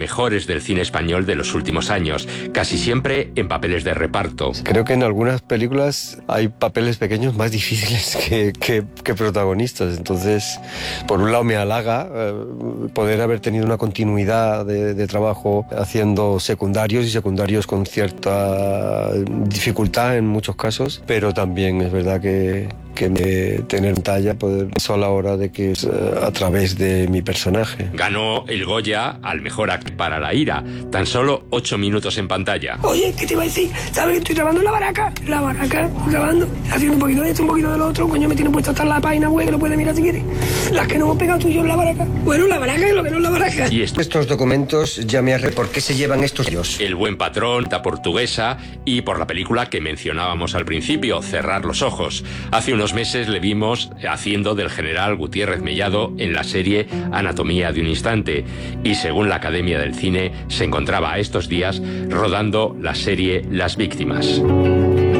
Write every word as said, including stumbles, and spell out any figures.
mejores del cine español de los últimos años, casi siempre en papeles de reparto. Creo que en algunas películas hay papeles pequeños más difíciles que, que, que protagonistas. Entonces, por un lado me halaga eh, poder haber tenido una continuidad de, de trabajo haciendo secundarios y secundarios con cierta dificultad en muchos casos, pero también es verdad que, que me, tener talla, poder eso a la hora de que es eh, a través de mi personaje. Ganó el Goya al mejor actor para La ira, tan solo ocho minutos en pantalla. Oye, ¿qué te iba a decir? ¿Sabes que estoy grabando en la baraca? La baraca, grabando, haciendo un poquito de esto, un poquito de lo otro. Coño, me tiene puesto hasta la página web, que lo puedes mirar si quieres. Las que no hemos pegado tú y yo en la baraca. Bueno, la baraca es lo que no es la baraca. Y esto... Estos documentos ya me arre por qué se llevan estos ellos. El buen patrón, la portuguesa, y por la película que mencionábamos al principio, Cerrar los ojos. Hace unos meses le vimos haciendo del general Gutiérrez Mellado en la serie Anatomía de un instante, y según la Academia del Cine se encontraba estos días rodando la serie Las víctimas.